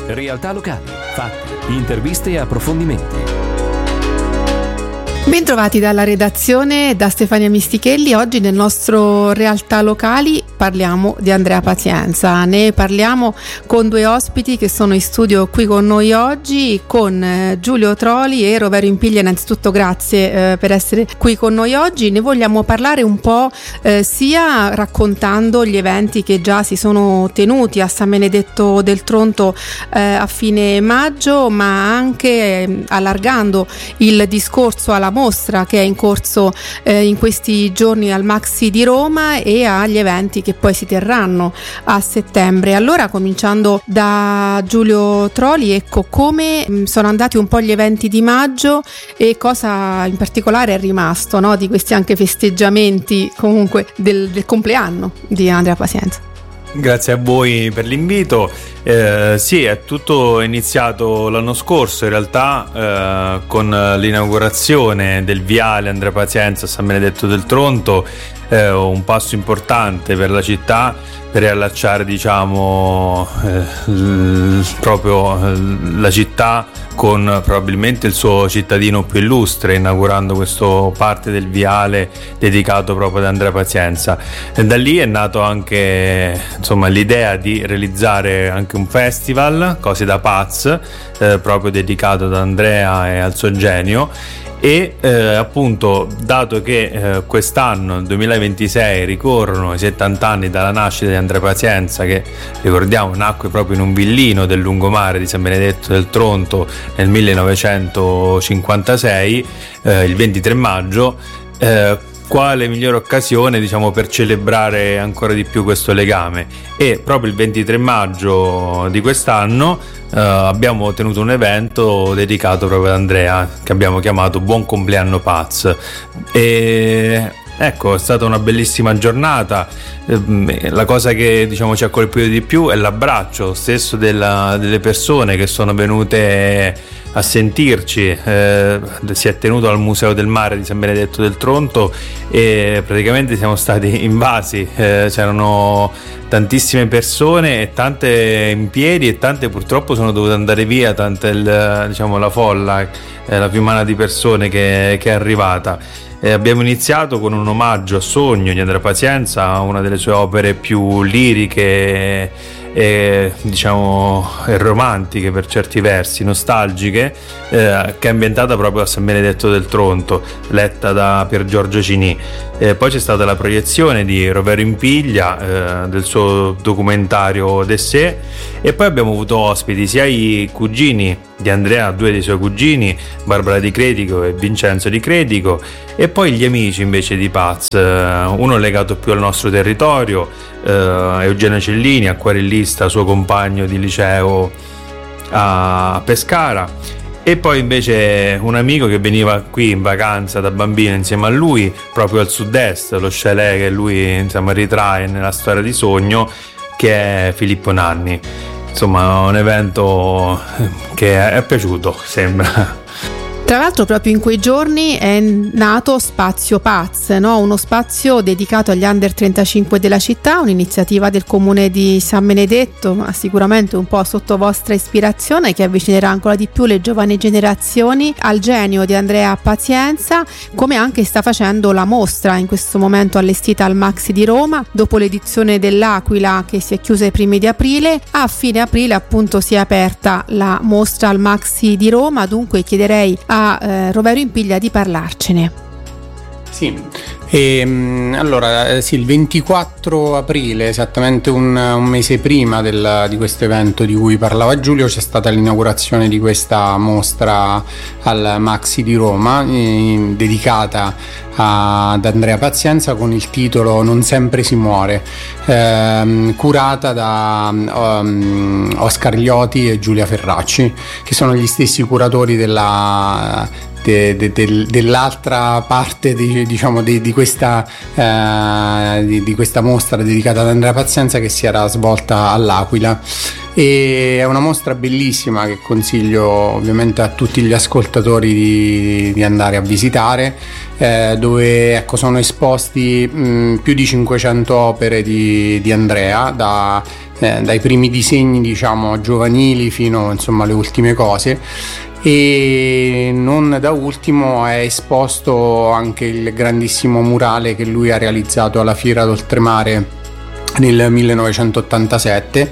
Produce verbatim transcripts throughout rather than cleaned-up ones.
Realtà locali, fatti, interviste e approfondimenti. Bentrovati dalla redazione da Stefania Mistichelli. Oggi nel nostro Realtà Locali parliamo di Andrea Pazienza. Ne parliamo con due ospiti che sono in studio qui con noi oggi, con eh, Giulio Troli e Roverio Impiglia. Innanzitutto grazie eh, per essere qui con noi oggi. Ne vogliamo parlare un po' eh, sia raccontando gli eventi che già si sono tenuti a San Benedetto del Tronto eh, a fine maggio, ma anche eh, allargando il discorso alla mostra che è in corso eh, in questi giorni al Maxi di Roma e agli eventi che poi si terranno a settembre. Allora, cominciando da Giulio Troli, ecco, come mh, sono andati un po' gli eventi di maggio e cosa in particolare è rimasto, no, di questi anche festeggiamenti comunque del, del compleanno di Andrea Pazienza. Grazie a voi per l'invito. Eh, sì, è tutto iniziato l'anno scorso in realtà eh, con l'inaugurazione del viale Andrea Pazienza a San Benedetto del Tronto, eh, un passo importante per la città per riallacciare, diciamo, eh, l- proprio la città con probabilmente il suo cittadino più illustre, inaugurando questo parte del viale dedicato proprio ad Andrea Pazienza. E da lì è nato anche, insomma, l'idea di realizzare anche un festival, Cose da Paz, eh, proprio dedicato ad Andrea e al suo genio. E eh, appunto, dato che eh, quest'anno, nel duemilaventisei, ricorrono i settanta anni dalla nascita di Andrea Pazienza, che ricordiamo nacque proprio in un villino del lungomare di San Benedetto del Tronto nel millenovecentocinquantasei, eh, il ventitré maggio, eh, quale migliore occasione, diciamo, per celebrare ancora di più questo legame. E proprio il ventitré maggio di quest'anno eh, abbiamo tenuto un evento dedicato proprio ad Andrea, che abbiamo chiamato Buon Compleanno Paz. E ecco, è stata una bellissima giornata. La cosa che, diciamo, ci ha colpito di più è l'abbraccio stesso della, delle persone che sono venute a sentirci. Eh, si è tenuto al Museo del Mare di San Benedetto del Tronto e praticamente siamo stati invasi. Eh, c'erano tantissime persone e tante in piedi e tante purtroppo sono dovute andare via, tanta il, diciamo, la folla, eh, la fiumana di persone che, che è arrivata. Eh, abbiamo iniziato con un omaggio a Sogno di Andrea Pazienza, una delle sue opere più liriche e, diciamo, e romantiche per certi versi, nostalgiche, eh, che è ambientata proprio a San Benedetto del Tronto, letta da Pier Giorgio Cini. Eh, poi c'è stata la proiezione di Roverio Impiglia, eh, del suo documentario De sé, e poi abbiamo avuto ospiti sia i cugini di Andrea, due dei suoi cugini, Barbara Di Credico e Vincenzo Di Credico, e poi gli amici invece di Paz, uno legato più al nostro territorio, eh, Eugenio Cellini, acquarellista, suo compagno di liceo a Pescara, e poi invece un amico che veniva qui in vacanza da bambino insieme a lui proprio al sud-est, lo chalet che lui, insomma, ritrae nella storia di Sogno, che è Filippo Nanni. Insomma, un evento che è piaciuto, sembra. Tra l'altro proprio in quei giorni è nato Spazio Paz, no? Uno spazio dedicato agli under trentacinque della città, un'iniziativa del comune di San Benedetto, ma sicuramente un po' sotto vostra ispirazione, che avvicinerà ancora di più le giovani generazioni al genio di Andrea Pazienza, come anche sta facendo la mostra in questo momento allestita al Maxi di Roma, dopo l'edizione dell'Aquila che si è chiusa ai primi di aprile. A fine aprile appunto si è aperta la mostra al Maxi di Roma, dunque chiederei a a eh, Roverio Impiglia di parlarcene. Sì, e, allora sì, il ventiquattro aprile, esattamente un, un mese prima del, di questo evento di cui parlava Giulio, c'è stata l'inaugurazione di questa mostra al Maxi di Roma, eh, dedicata a, ad Andrea Pazienza, con il titolo Non sempre si muore, eh, curata da um, Oscar Lioti e Giulia Ferracci, che sono gli stessi curatori della De, de, de, dell'altra parte di, diciamo di, di, questa, eh, di, di questa mostra dedicata ad Andrea Pazienza, che si era svolta all'Aquila. E è una mostra bellissima che consiglio ovviamente a tutti gli ascoltatori di, di andare a visitare, eh, dove ecco, sono esposti mh, più di cinquecento opere di, di Andrea, da eh, dai primi disegni diciamo giovanili fino insomma alle ultime cose. E non da ultimo è esposto anche il grandissimo murale che lui ha realizzato alla Fiera d'Oltremare nel millenovecentottantasette,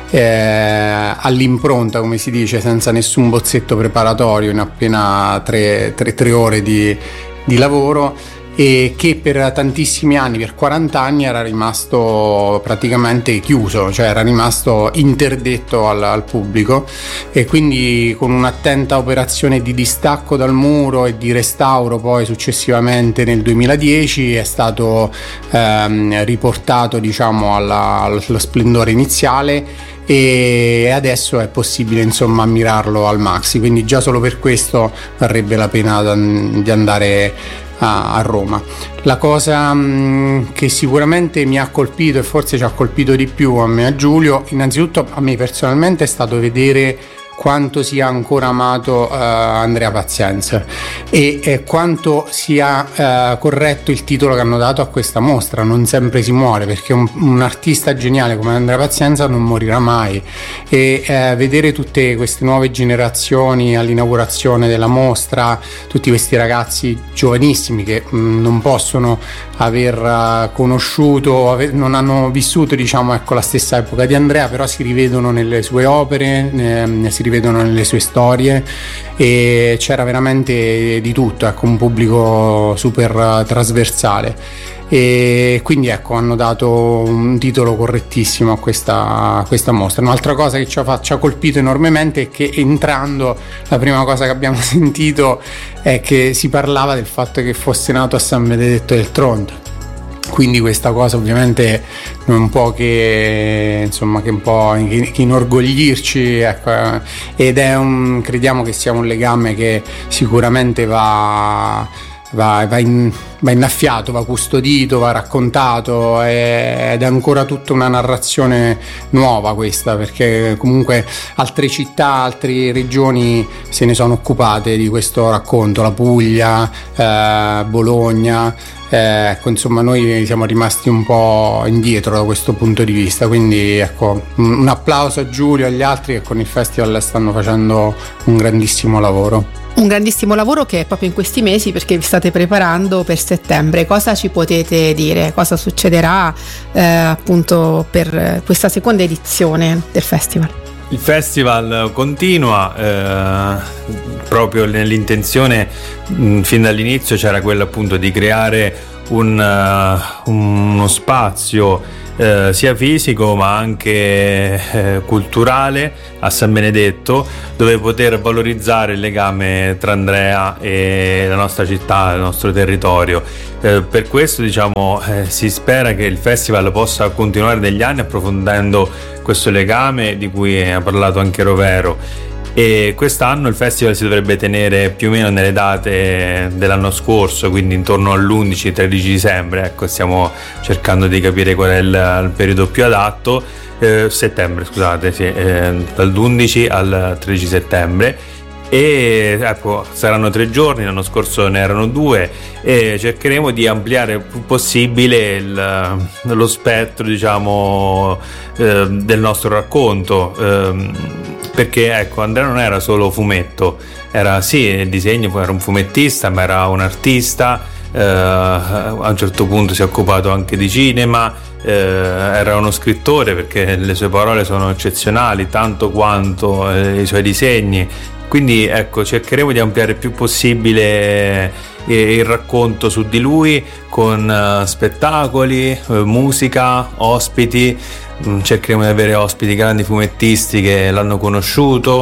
eh, all'impronta, come si dice, senza nessun bozzetto preparatorio, in appena tre, tre, tre ore di, di lavoro, e che per tantissimi anni, per quaranta anni, era rimasto praticamente chiuso, cioè era rimasto interdetto al, al pubblico, e quindi con un'attenta operazione di distacco dal muro e di restauro poi successivamente nel duemiladieci è stato ehm, riportato diciamo alla, allo splendore iniziale, e adesso è possibile insomma ammirarlo al maxi, quindi già solo per questo varrebbe la pena di andare a, a Roma. La cosa mh, che sicuramente mi ha colpito, e forse ci ha colpito di più a me e a Giulio, innanzitutto a me personalmente, è stato vedere quanto sia ancora amato uh, Andrea Pazienza e eh, quanto sia uh, corretto il titolo che hanno dato a questa mostra, Non sempre si muore, perché un, un artista geniale come Andrea Pazienza non morirà mai, e uh, vedere tutte queste nuove generazioni all'inaugurazione della mostra, tutti questi ragazzi giovanissimi che mh, non possono aver uh, conosciuto, aver, non hanno vissuto diciamo ecco la stessa epoca di Andrea, però si rivedono nelle sue opere, ne, si rivedono nelle sue storie, e c'era veramente di tutto, ecco, un pubblico super trasversale, e quindi ecco hanno dato un titolo correttissimo a questa, a questa mostra. Un'altra cosa che ci ha, ci ha colpito enormemente è che entrando la prima cosa che abbiamo sentito è che si parlava del fatto che fosse nato a San Benedetto del Tronto. Quindi questa cosa ovviamente non può che insomma che un po' che, che inorgoglirci, ecco, ed è un, crediamo che sia un legame che sicuramente va va, va, in, va innaffiato, va custodito, va raccontato, e, ed è ancora tutta una narrazione nuova questa, perché comunque altre città, altre regioni se ne sono occupate di questo racconto, la Puglia, eh, Bologna. Eh, ecco, insomma, noi siamo rimasti un po' indietro da questo punto di vista, quindi ecco, un applauso a Giulio e agli altri che con il festival stanno facendo un grandissimo lavoro. Un grandissimo lavoro che è proprio in questi mesi, perché vi state preparando per settembre. Cosa ci potete dire? Cosa succederà eh, appunto per questa seconda edizione del festival? Il festival continua, eh, proprio nell'intenzione mh, fin dall'inizio c'era quella appunto di creare un, uh, uno spazio eh, sia fisico ma anche eh, culturale a San Benedetto, dove poter valorizzare il legame tra Andrea e la nostra città, il nostro territorio. Eh, per questo diciamo eh, si spera che il festival possa continuare negli anni approfondendo questo legame di cui ha parlato anche Rovero, e quest'anno il festival si dovrebbe tenere più o meno nelle date dell'anno scorso, quindi intorno all'undici tredici dicembre, ecco, stiamo cercando di capire qual è il, il periodo più adatto, eh, settembre scusate, sì, eh, dall'undici al tredici settembre. E ecco, saranno tre giorni, l'anno scorso ne erano due, e cercheremo di ampliare il più possibile il, lo spettro diciamo eh, del nostro racconto, eh, perché ecco, Andrea non era solo fumetto, era sì il disegno, era un fumettista, ma era un artista, eh, a un certo punto si è occupato anche di cinema, eh, era uno scrittore, perché le sue parole sono eccezionali tanto quanto eh, i suoi disegni. Quindi ecco, cercheremo di ampliare il più possibile il racconto su di lui con uh, spettacoli, uh, musica, ospiti. Mm, cercheremo di avere ospiti, grandi fumettisti che l'hanno conosciuto,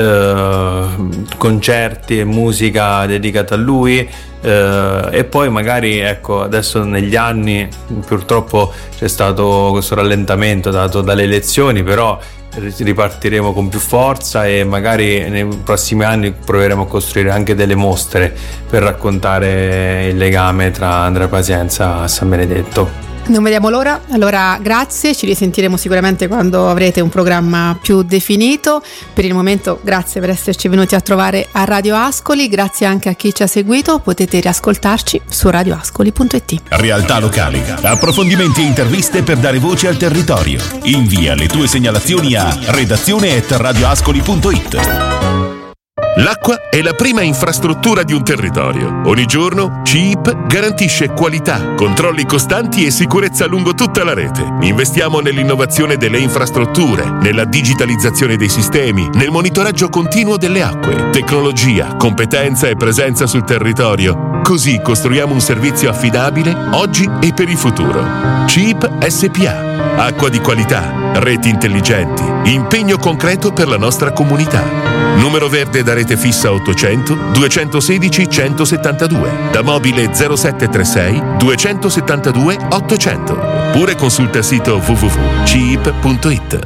uh, concerti e musica dedicata a lui, uh, e poi magari ecco, adesso negli anni purtroppo c'è stato questo rallentamento dato dalle elezioni, però ripartiremo con più forza e magari nei prossimi anni proveremo a costruire anche delle mostre per raccontare il legame tra Andrea Pazienza e San Benedetto. Non vediamo l'ora, allora grazie, ci risentiremo sicuramente quando avrete un programma più definito. Per il momento grazie per esserci venuti a trovare a Radio Ascoli, grazie anche a chi ci ha seguito, potete riascoltarci su radio ascoli punto it. Realtà locali, approfondimenti e interviste per dare voce al territorio. Invia le tue segnalazioni a redazione at radioascoli punto it. L'acqua è la prima infrastruttura di un territorio. Ogni giorno C I P garantisce qualità, controlli costanti e sicurezza lungo tutta la rete. Investiamo nell'innovazione delle infrastrutture, nella digitalizzazione dei sistemi, nel monitoraggio continuo delle acque, tecnologia, competenza e presenza sul territorio. Così costruiamo un servizio affidabile oggi e per il futuro. C I P S P A. Acqua di qualità, reti intelligenti, impegno concreto per la nostra comunità. Numero verde da rete fissa ottocento duecentosedici centosettantadue, da mobile zero sette tre sei duecentosettantadue ottocento, oppure consulta il sito w w w punto c i p punto it.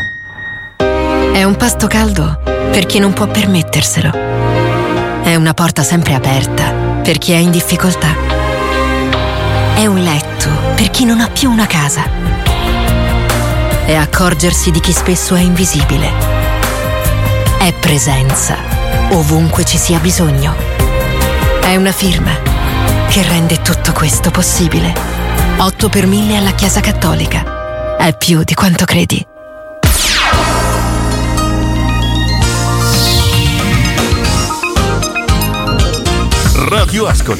È un pasto caldo per chi non può permetterselo. È una porta sempre aperta per chi è in difficoltà. È un letto per chi non ha più una casa. È accorgersi di chi spesso è invisibile. È presenza ovunque ci sia bisogno. È una firma che rende tutto questo possibile. otto per mille alla Chiesa Cattolica. È più di quanto credi. Radio Ascoli.